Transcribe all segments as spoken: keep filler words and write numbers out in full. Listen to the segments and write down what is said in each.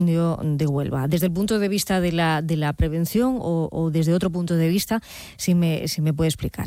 de Huelva. Desde el punto de vista de la, de la prevención o, o desde otro punto de vista, si me, si me puede explicar.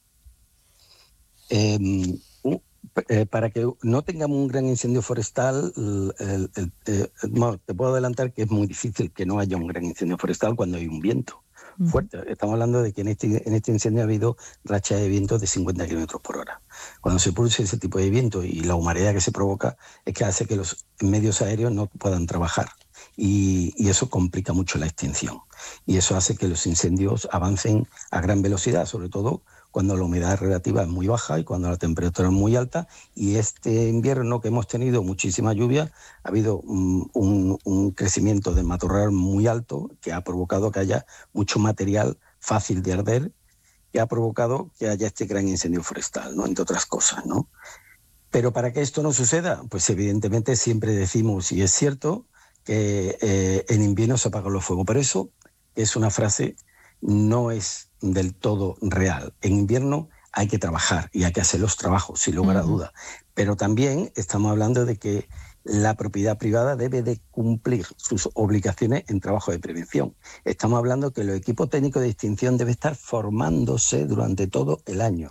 Eh, uh, eh, para que no tengamos un gran incendio forestal, el, el, el, eh, bueno, te puedo adelantar que es muy difícil que no haya un gran incendio forestal cuando hay un viento uh-huh. fuerte. Estamos hablando de que en este, en este incendio ha habido rachas de viento de cincuenta kilómetros por hora. Cuando se produce ese tipo de viento y la humareda que se provoca es que hace que los medios aéreos no puedan trabajar y, y eso complica mucho la extinción y eso hace que los incendios avancen a gran velocidad, sobre todo cuando la humedad relativa es muy baja y cuando la temperatura es muy alta. Y este invierno que hemos tenido muchísima lluvia, ha habido un, un, un crecimiento de matorral muy alto que ha provocado que haya mucho material fácil de arder, que ha provocado que haya este gran incendio forestal, ¿no? Entre otras cosas, ¿no? Pero para que esto no suceda, pues evidentemente siempre decimos, y es cierto, que eh, en invierno se apagan los fuegos. Pero eso es una frase, no es del todo real. En invierno hay que trabajar y hay que hacer los trabajos, sin lugar a duda. Pero también estamos hablando de que la propiedad privada debe de cumplir sus obligaciones en trabajo de prevención. Estamos hablando que los equipos técnicos de extinción deben estar formándose durante todo el año.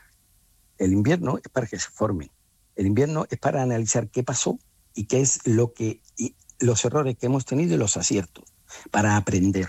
El invierno es para que se formen. El invierno es para analizar qué pasó y qué es lo que y los errores que hemos tenido y los aciertos, para aprender.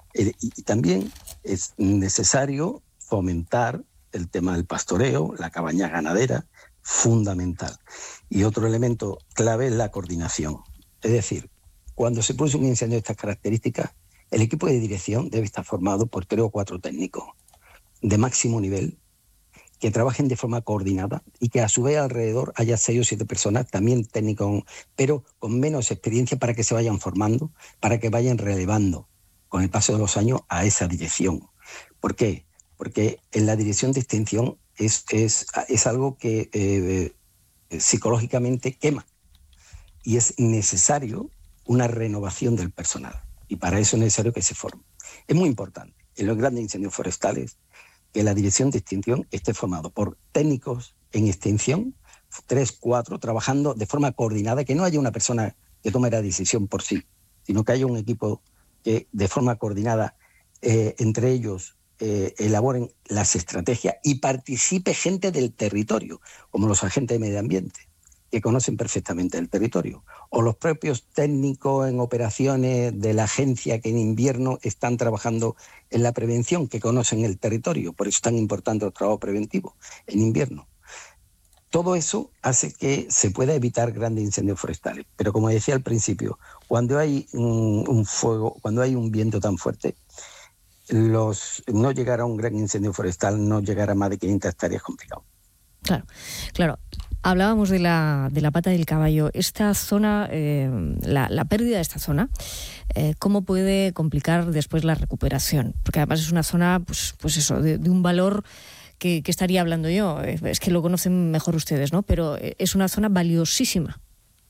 Y también es necesario fomentar el tema del pastoreo, la cabaña ganadera, fundamental. Y otro elemento clave es la coordinación. Es decir, cuando se produce un incendio de estas características, el equipo de dirección debe estar formado por tres o cuatro técnicos de máximo nivel que trabajen de forma coordinada y que a su vez alrededor haya seis o siete personas, también técnicos, pero con menos experiencia, para que se vayan formando, para que vayan relevando con el paso de los años a esa dirección. ¿Por qué? Porque en la dirección de extinción es, es, es algo que eh, psicológicamente quema y es necesario una renovación del personal y para eso es necesario que se forme. Es muy importante en los grandes incendios forestales que la dirección de extinción esté formado por técnicos en extinción, tres, cuatro, trabajando de forma coordinada, que no haya una persona que tome la decisión por sí, sino que haya un equipo que de forma coordinada eh, entre ellos eh, elaboren las estrategias y participe gente del territorio, como los agentes de medio ambiente, que conocen perfectamente el territorio, o los propios técnicos en operaciones de la agencia que en invierno están trabajando en la prevención, que conocen el territorio, por eso es tan importante el trabajo preventivo en invierno. Todo eso hace que se pueda evitar grandes incendios forestales. Pero como decía al principio, cuando hay un, un fuego, cuando hay un viento tan fuerte, los, no llegar a un gran incendio forestal, no llegar a más de quinientas hectáreas es complicado. Claro, claro. Hablábamos de la, de la pata del caballo. Esta zona, eh, la, la pérdida de esta zona, eh, ¿cómo puede complicar después la recuperación? Porque además es una zona, pues, pues eso, de, de un valor que, que estaría hablando yo. Es que lo conocen mejor ustedes, ¿no? Pero es una zona valiosísima.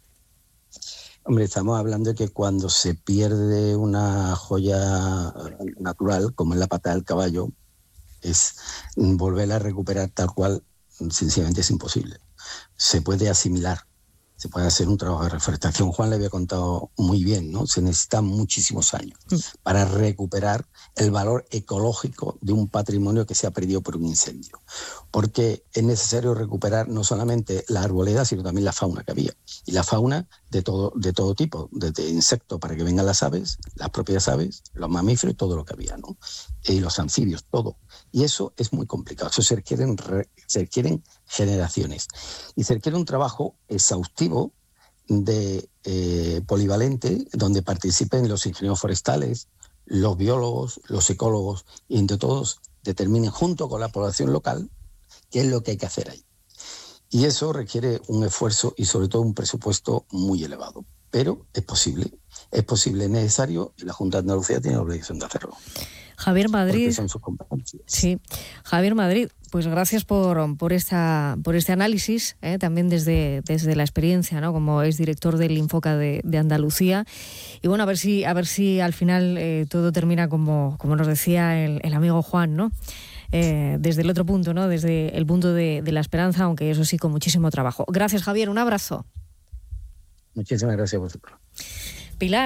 Hombre, estamos hablando de que cuando se pierde una joya natural, como es la pata del caballo, es volverla a recuperar tal cual, sencillamente es imposible. Se puede asimilar, se puede hacer un trabajo de reforestación. Juan le había contado muy bien, ¿no? Se necesitan muchísimos años mm. para recuperar el valor ecológico de un patrimonio que se ha perdido por un incendio. Porque es necesario recuperar no solamente la arboleda, sino también la fauna que había. Y la fauna de todo, de todo tipo, desde insectos para que vengan las aves, las propias aves, los mamíferos y todo lo que había, ¿no? Y los anfibios, todo. Y eso es muy complicado. Eso se requieren, se requieren generaciones. Y se requiere un trabajo exhaustivo de eh, polivalente, donde participen los ingenieros forestales, los biólogos, los ecólogos, y entre todos determinen junto con la población local qué es lo que hay que hacer ahí. Y eso requiere un esfuerzo y sobre todo un presupuesto muy elevado. Pero es posible, es posible, es necesario, y la Junta de Andalucía tiene la obligación de hacerlo. Javier Madrid. Porque son sus competencias. Sí, Javier Madrid, pues gracias por, por, esta, por este análisis, ¿eh? También desde, desde la experiencia, ¿no? Como es director del Infoca de, de Andalucía. Y bueno, a ver si, a ver si al final eh, todo termina como, como nos decía el, el amigo Juan, ¿no? Eh, desde el otro punto, ¿no? Desde el punto de, de la esperanza, aunque eso sí, con muchísimo trabajo. Gracias, Javier, un abrazo. Muchísimas gracias a vosotros. Pilar.